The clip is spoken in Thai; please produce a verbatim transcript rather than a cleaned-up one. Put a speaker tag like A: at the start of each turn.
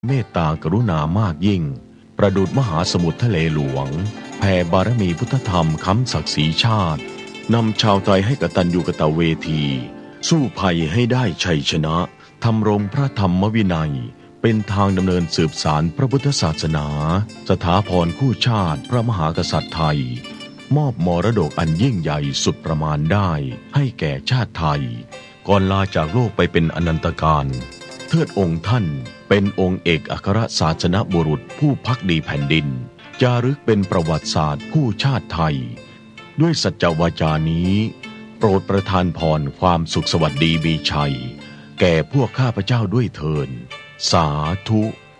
A: เมตตากรุณามากยิ่งประดุจมหาสมุทรทะเลหลวงแผ่บารมีพุทธธรรมค้ำศักดิ์ศรีชาตินำชาวไทยให้กตัญญูกตเวทีสู้ภัยให้ได้ชัยชนะทำรงพระธรรมวินัยเป็นทางดำเนินสืบสานพระพุทธศาสนาสถาพรคู่ชาติพระมหากษัตริย์ไทยมอบมรดกอันยิ่งใหญ่สุดประมาณได้ให้แก่ชาติไทยก่อนลาจากโลกไปเป็นอนันตกาลเทิดองค์ท่านเป็นองค์เอกอัครศาสนบุรุษผู้ภักดีแผ่นดินจารึกเป็นประวัติศาสตร์คู่ชาติไทยด้วยสัจจวาจานี้โปรดประทานพรความสุขสวัสดีมีชัยแก่พวกข้าพเจ้าด้วยเถิดสาธุ